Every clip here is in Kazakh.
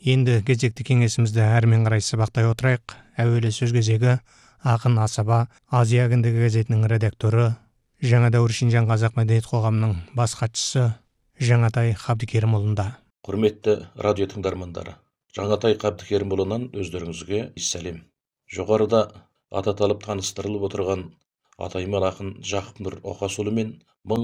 Енді кезекті кеңесімізді әрмен қарай сабақтай отырайық. Әуелі сөз кезегі ақын Асаба Азия кіндігі газетінің редакторы, Жаңа дәуір Шинжаң қазақ мәдениет қоғамының бас хатшысы Жаңатай Қабдыкерімұлында. Құрметті радио тыңдармандары, Жаңатай Қабдыкерімұлынан өздеріңізге сәлем. Жоғарыда ататалып таныстырылып отырған атайман ақын Жақып Нұр Оқасұлымен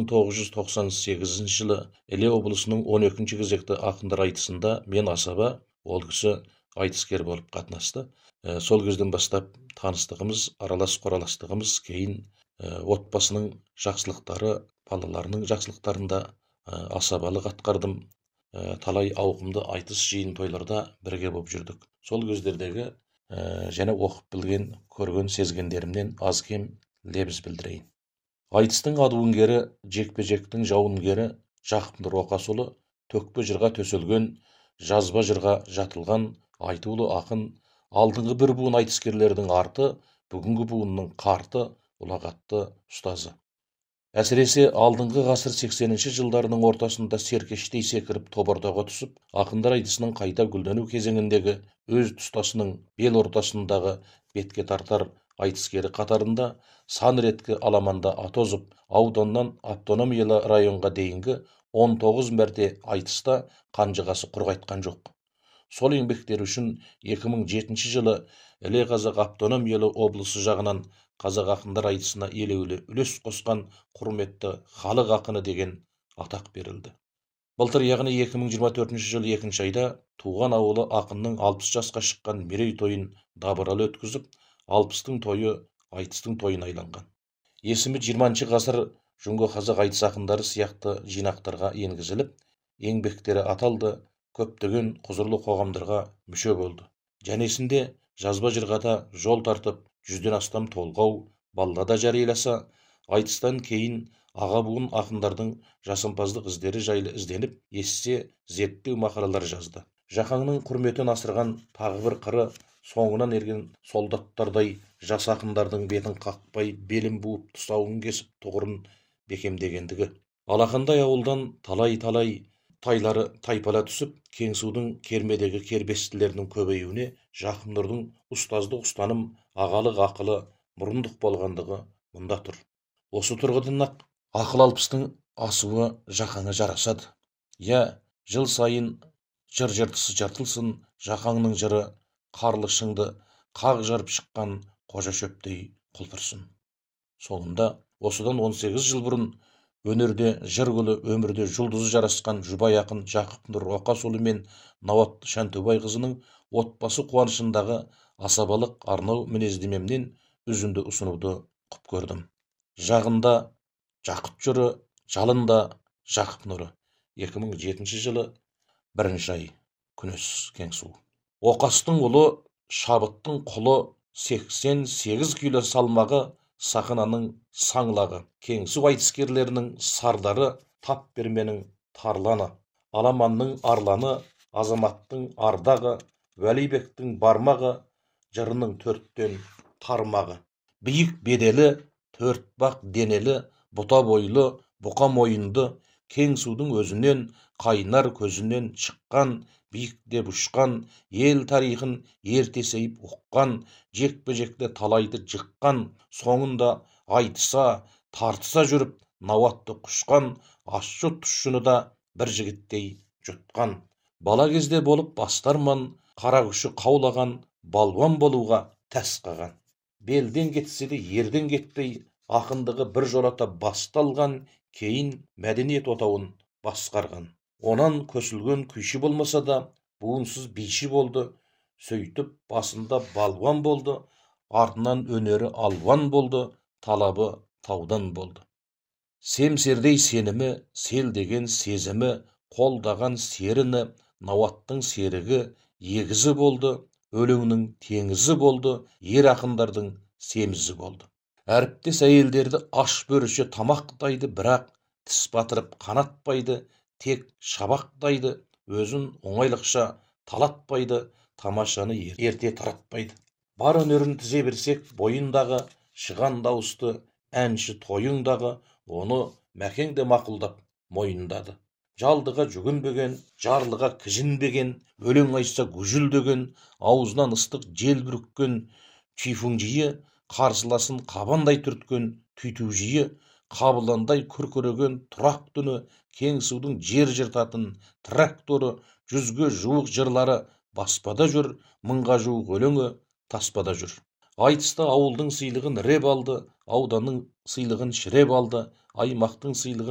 1998 жылы Іле облысының 12-ші кезекті ақындар айтысында мен Асаба, ол кісі айтыскер болып қатынасты. Сол кезден бастап таныстығымыз, аралас-қораластығымыз, кейін отбасының жақсылықтары, балаларының жақсылықтарында асабалық атқардым. Талай ауқымды айтыс жиын тойларда бірге болып жүрдік. Сол кездердегі және оқып білген, көрген, сезгендерімнен аз кем лебіз білдірейін. Айтыстың адуынгері, жекпе-жектің жауынгері Жақып Нұр Оқасұлы төкпе жырға төселген, жазба жырға жатылған айтулы ақын, алдыңғы бір буын айтыскерлердің арты, бүгінгі буынның қарты, ұлағатты ұстазы. Әсіресе алдыңғы ғасыр 80-ші жылдарының ортасында серкештей секіріп тобырдағы түсіп, ақындар айтысының қайта гүлдену кезеңіндегі өз тұстасының бел ортасындағы бетке тартар айтыскері қатарында сан реткі аламанда атозып, ауданнан автономиялы районға дейінгі 19 мәрте айтыста қанжығасы құр қайтқан жоқ. Сол еңбектері үшін 2007 жылы Іле қазақ автономиялы облысы жағынан қазақ ақындар айтысына елеулі үлес қосқан құрметті халық ақыны деген атақ берілді. Былтыр, яғни 2024 жылы 2 айда туған ауылы ақынның 60 жасқа шыққан мерей тойын дабыралы өткізіп, 60-тың тойы айтыстың тойын айланған. Есімі 20 ғасыр жүнгі қазақ айтыс ақындары сияқты жинақтарға енгізіліп, еңбектері аталды, көптеген құзырлы қоғамдарға мүше болды. Жәнесінде жазба жырғада жол тартып, 100-ден астам толғау, баллада жарияласа, айтыстан кейін аға буын ақындардың жасампаздық іздері жайлы ізденіп, естісе зерттеу мақалалар жазды. Жақаңның құрметін асырған тағы бір қыры, соңынан ерген солдаттардай жас ақындардың бетін қақпай, белін буып, тұсауын кесіп, тұғырын бекемдегендігі. Алақандай ауылдан талай-талай тайлары тайпала түсіп, Кеңсудың кермедегі кербестілерінің көбеюіне Жақып Нұрдың ұстаздық ұстаным, ағалық ақылы, мұрындық болғандығы мұнда тұр. Осы тұрғыдан ақ ақыл алпыстың асуы жақаңа жарасады. Жыл сайын жыр жыртысы жыртылсын, жақаңның жыры қарлы шыңды қақ жарып шыққан қожа шөптей құлпырсын. Соңында осыдан 18 жыл бұрын өнерде жыр гүлі, өмірде жұлдызы жарасқан жұбай ақын Жақып Нұр Оқасұлы мен Науат Шәнтөбай қызының отбасы қуанышындағы асабалық арнау мінездемемнен үзінді ұсынуды құп көрдім. Жағында Жақып жыры, жалында Жақып нұры. 2007 жылы 1 ай, күнес, Кеңсу. Оқастың ұлы, шабыттың құлы, 88 кило салмағы, сақынаның саңлағы. Кеңсу айтыскерлерінің сардары, тап берменің тарланы, аламанның арланы, азаматтың ардағы, Вәлибектің бармағы, жырының 4-тен тармағы. Биік беделі, төртбақ денелі, бұта бойлы, бұқа мойынды, Кеңсудың өзінен, қайнар көзінен шыққан, биікте ұшқан, ел тарихын ертесейіп ұққан, жекпе-жекте талайды жыққан, соңында айтыса, тартыса жүріп, Науатты құшқан, ащы тұщыны да бір жігіттей жұтқан. Бала кезде болып бастарман, қара күші қаулаған, балуан болуға тәс қаған. Белден кетсе де ерден кетпей, ақындығы бір жолата басталған, кейін мәдениет отауын басқарған. Онан көсілген күйші болмаса да, буынсыз биші болды, сөйтіп басында балуан болды, артынан өнері алуан болды, талабы таудан болды. Семсердей сенімі, сел деген сезімі, қолдаған серіні, Науаттың серігі, егізі болды, өлеңнің теңізі болды, ер ақындардың семізі болды. Әріптес әйелдерді аш бөріше тамақтайды, бірақ тіс батырып қанатпайды, тек шабақтайды, өзін оңайлықша талатпайды, тамашаны ерте таратпайды. Бар өнерін тізе берсек, бойындағы шыған дауысты әнші тойындағы, оны мәкең де мақұлдап мойындады. жалдыға жүгінбеген, жарлыға кіжінбеген, өлең айтса гүжілдеген, аузынан ыстық жел бүріккен түйфіңжиі, қарсыласын қабандай түрткен түйтужиі, қабыландай күркіреген тұрақ түні, кеңсудың жер жыртатын тракторы, 100-ге жуық жырлары баспада жүр, 1000-ға жуық өлеңі таспада жүр. Айтыста ауылдың сыйлығын рэп алды, ауданның сыйлығын шіреп алды, аймақтың сыйлығын